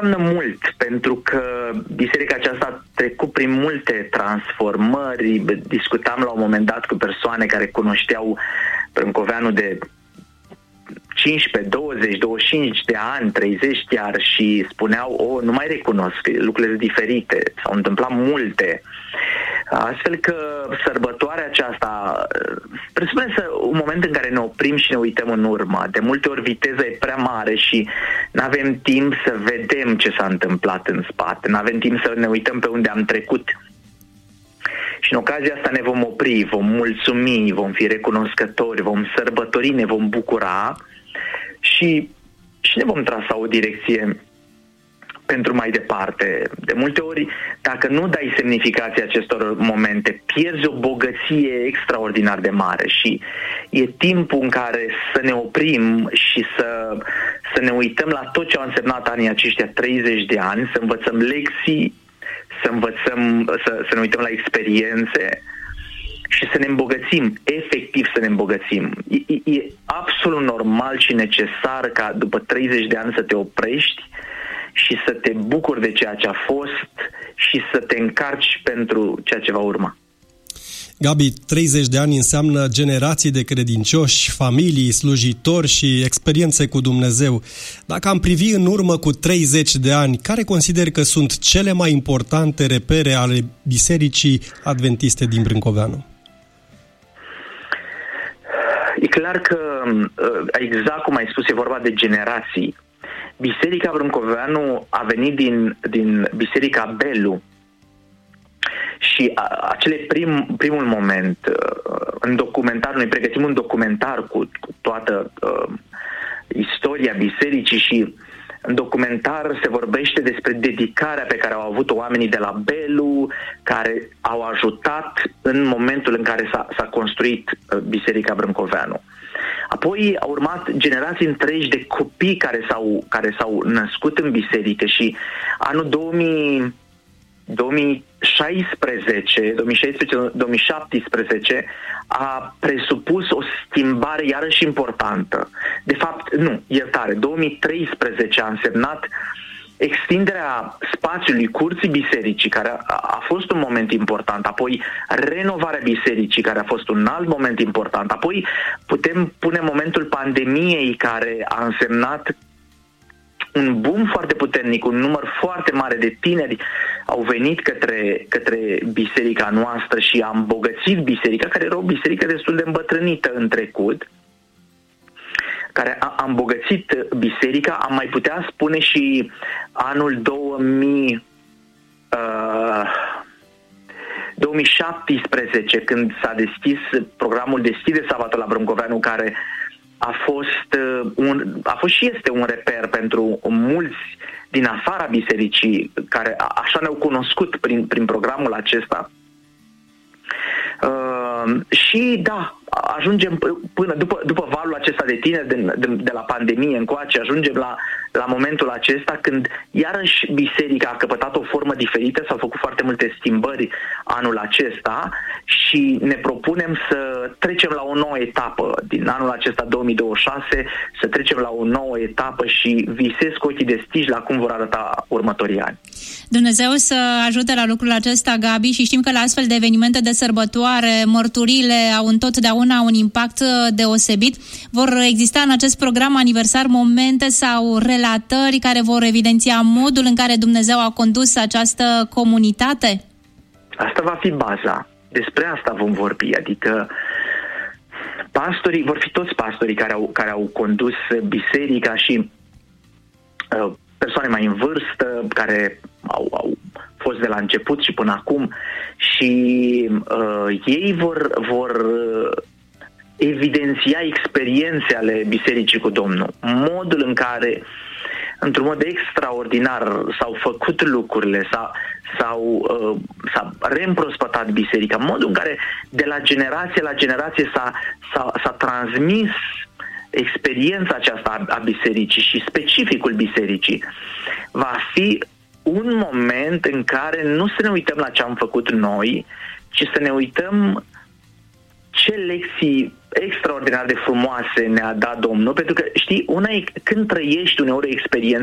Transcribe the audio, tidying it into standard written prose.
înseamnă mult, pentru că biserica aceasta a trecut prin multe transformări. Discutam la un moment dat cu persoane care cunoșteau Brâncoveanu de 15, 20, 25 de ani, 30 chiar, și spuneau, nu mai recunosc, lucrurile sunt diferite, s-au întâmplat multe. Astfel că sărbătoarea aceasta presupune un moment în care ne oprim și ne uităm în urmă. De multe ori viteza e prea mare și nu avem timp să vedem ce s-a întâmplat în spate, nu avem timp să ne uităm pe unde am trecut. Și în ocazia asta ne vom opri, vom mulțumi, vom fi recunoscători, vom sărbători, ne vom bucura și ne vom trasa o direcție pentru mai departe. De multe ori, dacă nu dai semnificație acestor momente, pierzi o bogăție extraordinar de mare și e timpul în care să ne oprim și să ne uităm la tot ce au însemnat anii aceștia 30 de ani, să învățăm lecții, să ne uităm la experiențe și să ne îmbogățim, efectiv să ne îmbogățim. E absolut normal și necesar ca după 30 de ani să te oprești și să te bucuri de ceea ce a fost și să te încarci pentru ceea ce va urma. Gabi, 30 de ani înseamnă generații de credincioși, familii, slujitori și experiențe cu Dumnezeu. Dacă am privi în urmă cu 30 de ani, care consideri că sunt cele mai importante repere ale Bisericii Adventiste din Brâncoveanu? E clar că, exact cum ai spus, e vorba de generații. Biserica Brâncoveanu a venit din Biserica Belu și acele primul moment în documentar, noi pregătim un documentar cu toată istoria bisericii și în documentar se vorbește despre dedicarea pe care au avut-o oamenii de la Belu, care au ajutat în momentul în care s-a construit Biserica Brâncoveanu. Apoi au urmat generații întregi de copii care s-au născut în biserică și anul 2016-2017 a presupus o schimbare iarăși importantă. De fapt, 2013 a însemnat extinderea spațiului curții bisericii, care a fost un moment important, apoi renovarea bisericii, care a fost un alt moment important, apoi putem pune momentul pandemiei, care a însemnat un boom foarte puternic, un număr foarte mare de tineri au venit către biserica noastră și a îmbogățit biserica, care era o biserică destul de îmbătrânită în trecut, care a îmbogățit biserica. Am mai putea spune și anul 2017, când s-a deschis programul Deschide Sabatul la Brâncoveanu, care a fost și este un reper pentru mulți din afara bisericii, care așa ne-au cunoscut prin programul acesta. Și da, ajungem până după valul acesta de tineri de la pandemie încoace, ajungem la momentul acesta când iarăși biserica a căpătat o formă diferită, s-au făcut foarte multe schimbări anul acesta și ne propunem să trecem la o nouă etapă din anul acesta 2026, să trecem la o nouă etapă și visez cu ochii deschiși la cum vor arăta următorii ani. Dumnezeu să ajute la lucrul acesta, Gabi, și știm că la astfel de evenimente de sărbătoare, mărturile au întotdeauna un impact deosebit. Vor exista în acest program aniversar momente sau relatări care vor evidenția modul în care Dumnezeu a condus această comunitate? Asta va fi baza. Despre asta vom vorbi, adică pastorii, vor fi toți pastorii care au condus biserica și persoane mai în vârstă, care au fost de la început și până acum și ei vor evidenția experiențe ale bisericii cu Domnul, modul în care într-un mod extraordinar s-au făcut lucrurile, s-a reîmprospătat biserica, modul în care de la generație la generație s-a transmis experiența aceasta a bisericii și specificul bisericii. Va fi un moment în care nu să ne uităm la ce am făcut noi, ci să ne uităm ce lecții extraordinar de frumoase ne-a dat Domnul, pentru că, știi, una e când trăiești uneori o experiență